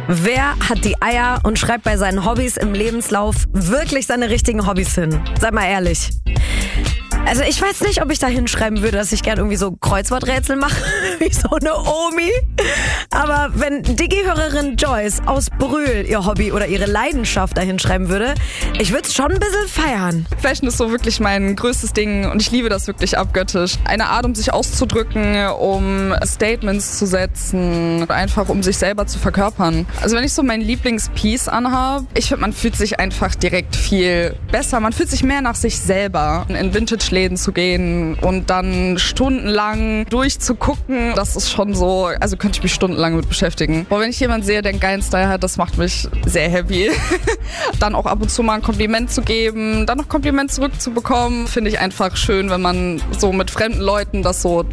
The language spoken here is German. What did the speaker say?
Wer hat die Eier und schreibt bei seinen Hobbys im Lebenslauf wirklich seine richtigen Hobbys hin? Seid mal ehrlich. Also ich weiß nicht, ob ich da hinschreiben würde, dass ich gerne irgendwie so Kreuzworträtsel mache, wie so eine Omi. Aber wenn Digi-Hörerin Joyce aus Brühl ihr Hobby oder ihre Leidenschaft da hinschreiben würde, ich würde es schon ein bisschen feiern. Fashion ist so wirklich mein größtes Ding und ich liebe das wirklich abgöttisch. Eine Art, um sich auszudrücken, um Statements zu setzen, einfach um sich selber zu verkörpern. Also wenn ich so mein Lieblingspiece anhabe, ich finde, man fühlt sich einfach direkt viel besser. Man fühlt sich mehr nach sich selber. In Vintage-Läden zu gehen und dann stundenlang durchzugucken, das ist schon so, also könnte ich mich stundenlang mit beschäftigen. Aber wenn ich jemanden sehe, der einen geilen Style hat, das macht mich sehr happy. Dann auch ab und zu mal ein Kompliment zu geben, dann noch Kompliment zurückzubekommen, finde ich einfach schön, wenn man so mit fremden Leuten das so